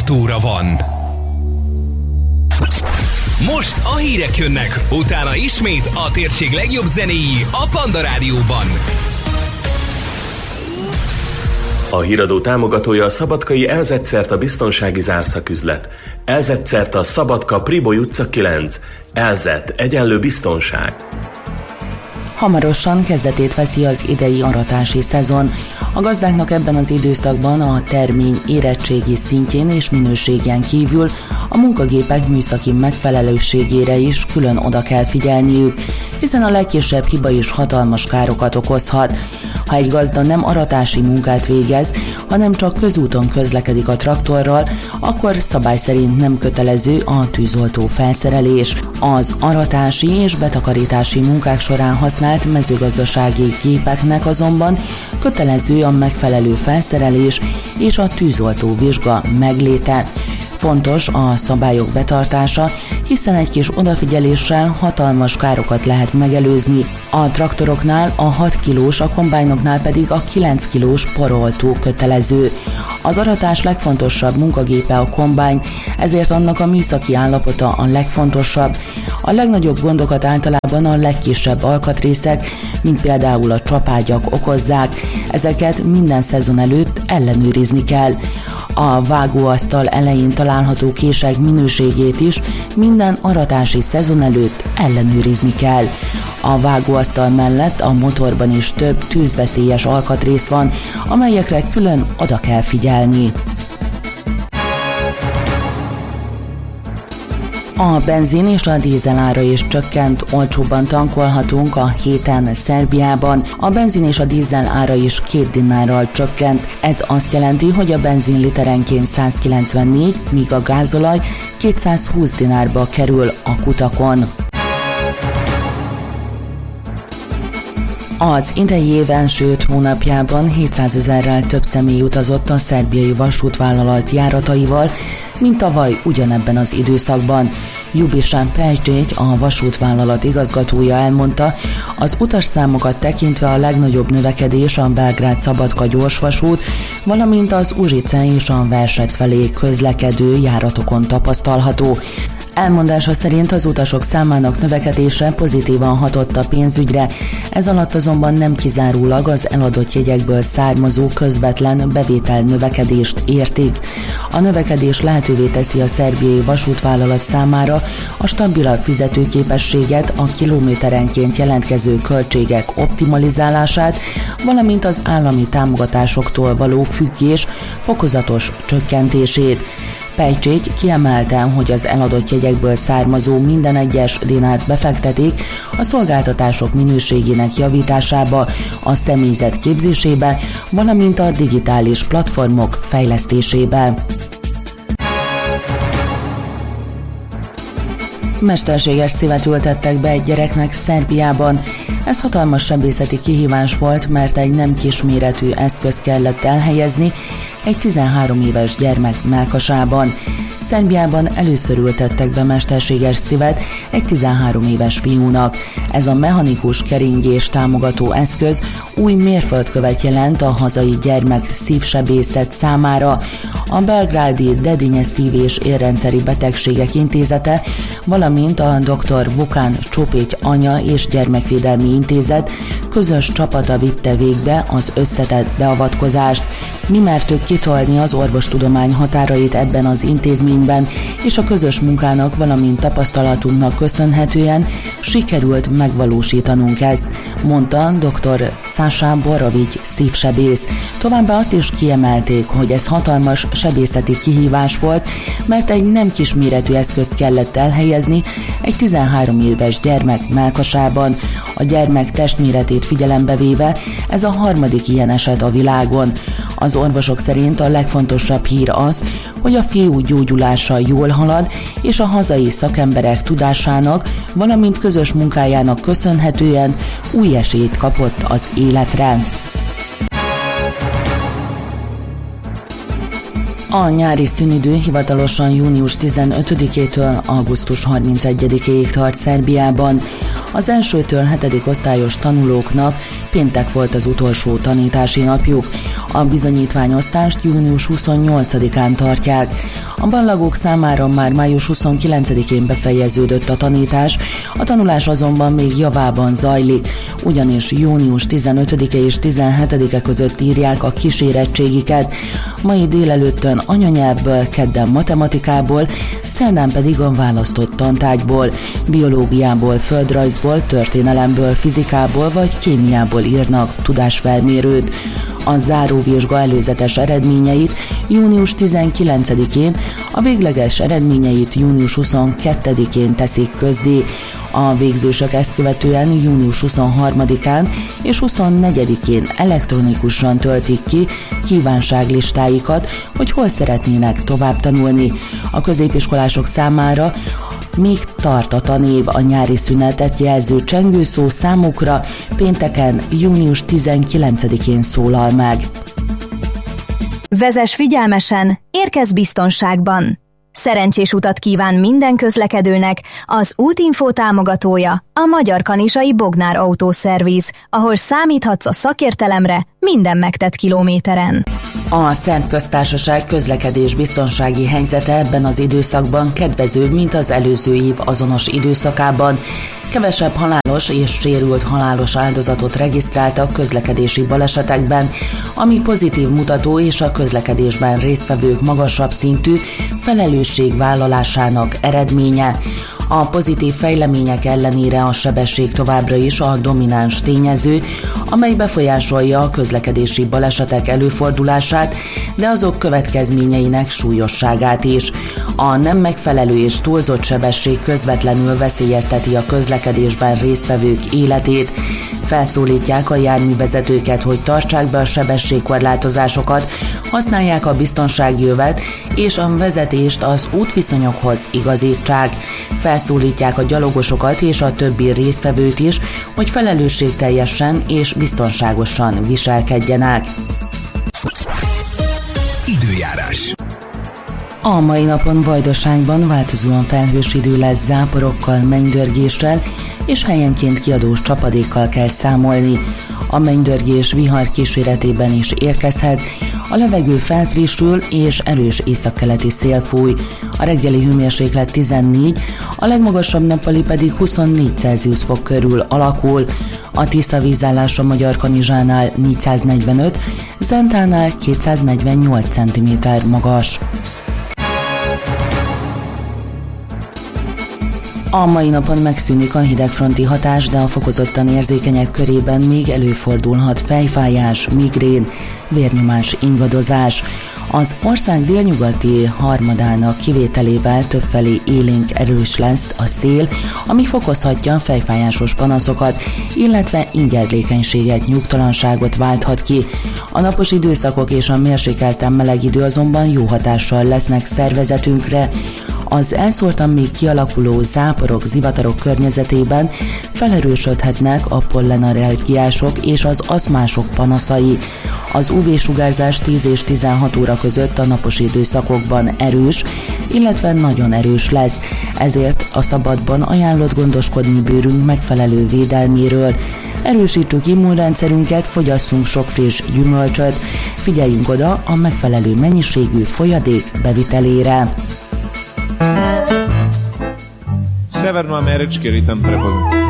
6 óra van. Most a hírek jönnek, utána ismét a térség legjobb zenéi a Panda Rádióban. A híradó támogatója a szabadkai Elzett-Szerta biztonsági zárszaküzlet. Elzett-Szerta Szabadka Priboly utca 9. Elzett egyenlő biztonság. Hamarosan kezdetét veszi az idei aratási szezon. A gazdáknak ebben az időszakban a termény érettségi szintjén és minőségén kívül a munkagépek műszaki megfelelőségére is külön oda kell figyelniük, hiszen a legkisebb hiba is hatalmas károkat okozhat. Ha egy gazda nem aratási munkát végez, hanem csak közúton közlekedik a traktorral, akkor szabály szerint nem kötelező a tűzoltó felszerelés. Az aratási és betakarítási munkák során használt mezőgazdasági gépeknek azonban kötelező a megfelelő felszerelés és a tűzoltó vizsga megléte. Fontos a szabályok betartása, hiszen egy kis odafigyeléssel hatalmas károkat lehet megelőzni. A traktoroknál a 6 kilós, a kombájnoknál pedig a 9 kilós poroltó kötelező. Az aratás legfontosabb munkagépe a kombány, ezért annak a műszaki állapota a legfontosabb. A legnagyobb gondokat általában a legkisebb alkatrészek, mint például a csapágyak okozzák. Ezeket minden szezon előtt ellenőrizni kell. A vágóasztal elején található kések minőségét is minden aratási szezon előtt ellenőrizni kell. A vágóasztal mellett a motorban is több tűzveszélyes alkatrész van, amelyekre külön oda kell figyelni. A benzin és a dízel ára is csökkent, olcsóbban tankolhatunk a héten Szerbiában. A benzin és a dízel ára is 2 dinárral csökkent. Ez azt jelenti, hogy a benzin literenként 194, míg a gázolaj 220 dinárba kerül a kutakon. Az idei év első 5 hónapjában 700 000-rel több személy utazott a szerbiai vasútvállalat járataival, mint tavaly ugyanebben az időszakban. Ljubiša Pejčić, a vasútvállalat igazgatója elmondta, az utasszámokat tekintve a legnagyobb növekedés a Belgrád-Szabadka gyorsvasút, valamint az Užice és a Versec felé közlekedő járatokon tapasztalható. Elmondása szerint az utasok számának növekedése pozitívan hatott a pénzügyre, ez alatt azonban nem kizárólag az eladott jegyekből származó közvetlen bevétel növekedést értik. A növekedés lehetővé teszi a szerbiai vasútvállalat számára a stabilabb fizetőképességet, a kilométerenként jelentkező költségek optimalizálását, valamint az állami támogatásoktól való függés fokozatos csökkentését. Pejčić kiemelte, hogy az eladott jegyekből származó minden egyes dinárt befektetik a szolgáltatások minőségének javításába, a személyzet képzésébe, valamint a digitális platformok fejlesztésébe. Mesterséges szívet ültettek be egy gyereknek Szerbiában. Ez hatalmas sebészeti kihívás volt, mert egy nem kisméretű eszköz kellett elhelyezni egy 13 éves gyermek mellkasában. Szerbiában először ültettek be mesterséges szívet egy 13 éves fiúnak. Ez a mechanikus keringés támogató eszköz új mérföldkövet jelent a hazai gyermek szívsebészet számára. A belgrádi Dedinje szív- és érrendszeri betegségek intézete, valamint a dr. Vukan Csopić anya és gyermekvédelmi intézet közös csapata vitte végbe az összetett beavatkozást. Mi mertük kitolni az orvostudomány határait ebben az intézményben, és a közös munkának, valamint tapasztalatunknak köszönhetően sikerült megvalósítanunk ezt, mondta dr. Sasha Borovics szívsebész. Továbbá azt is kiemelték, hogy ez hatalmas sebészeti kihívás volt, mert egy nem kisméretű eszközt kellett elhelyezni egy 13 éves gyermek mellkasában. A gyermek testméretét figyelembe véve ez a harmadik ilyen eset a világon. Az orvosok szerint a legfontosabb hír az, hogy a fiú gyógyulása jól halad, és a hazai szakemberek tudásának, valamint közös munkájának köszönhetően új esélyt kapott az életre. A nyári szünidő hivatalosan június 15-től augusztus 31-ig tart Szerbiában. Az 1-től 7. osztályos tanulóknak péntek volt az utolsó tanítási napjuk. A bizonyítványosztást június 28-án tartják. A ballagók számára már május 29-én befejeződött a tanítás, a tanulás azonban még javában zajlik, ugyanis június 15-e és 17-e között írják a kísérettségiket, mai délelőttön anyanyelvből, kedden matematikából, szerdán pedig a választott tantárgyból, biológiából, földrajzból, történelemből, fizikából vagy kémiából írnak tudásfelmérőt. A záróvizsga előzetes eredményeit június 19-én, a végleges eredményeit június 22-én teszik közzé. A végzősök ezt követően június 23-án és 24-én elektronikusan töltik ki kívánságlistáikat, hogy hol szeretnének tovább tanulni. A középiskolások számára még tart a tanév, a nyári szünetet jelző csengőszó számukra pénteken június 19-én szólal meg. Vezess figyelmesen, érkezz biztonságban! Szerencsés utat kíván minden közlekedőnek az Útinfo támogatója, a Magyar Kanizsai Bognár Autószerviz, ahol számíthatsz a szakértelemre minden megtett kilométeren. A Szerb Köztársaság közlekedés biztonsági helyzete ebben az időszakban kedvezőbb, mint az előző év azonos időszakában. Kevesebb halálos és sérült halálos áldozatot regisztráltak közlekedési balesetekben, ami pozitív mutató és a közlekedésben résztvevők magasabb szintű felelősségvállalásának eredménye. A pozitív fejlemények ellenére a sebesség továbbra is a domináns tényező, amely befolyásolja a közlekedési balesetek előfordulását, de azok következményeinek súlyosságát is. A nem megfelelő és túlzott sebesség közvetlenül veszélyezteti a közlekedésben résztvevők életét. Felszólítják a járművezetőket, hogy tartsák be a sebességkorlátozásokat, használják a biztonsági övet és a vezetést az útviszonyokhoz igazítsák. Felszólítják a gyalogosokat és a többi résztvevőt is, hogy felelősségteljesen és biztonságosan viselkedjenek. Időjárás. A mai napon Vajdaságban változóan felhős idő lesz, záporokkal, mennydörgéssel és helyenként kiadós csapadékkal kell számolni. A mennydörgés vihar kíséretében is érkezhet, a levegő felfrissül és erős északkeleti szél fúj. A reggeli hőmérséklet 14, a legmagasabb nappali pedig 24 Celsius fok körül alakul. A Tisza vízállás a Magyarkanizsánál 445, Zentánál 248 cm magas. A mai napon megszűnik a hidegfronti hatás, de a fokozottan érzékenyek körében még előfordulhat fejfájás, migrén, vérnyomás ingadozás. Az ország délnyugati harmadának kivételével többfelé élénk erős lesz a szél, ami fokozhatja a fejfájásos panaszokat, illetve ingerlékenységet, nyugtalanságot válthat ki. A napos időszakok és a mérsékelten meleg idő azonban jó hatással lesznek szervezetünkre. Az elszórtan még kialakuló záporok, zivatarok környezetében felerősödhetnek a pollenallergiások és az aszmások panaszai. Az UV-sugárzás 10 és 16 óra között a napos időszakokban erős, illetve nagyon erős lesz, ezért a szabadban ajánlott gondoskodni bőrünk megfelelő védelméről. Erősítsük immunrendszerünket, fogyasszunk sok friss gyümölcsöt, figyeljünk oda a megfelelő mennyiségű folyadék bevitelére. Severnoamerički ritam prepodne.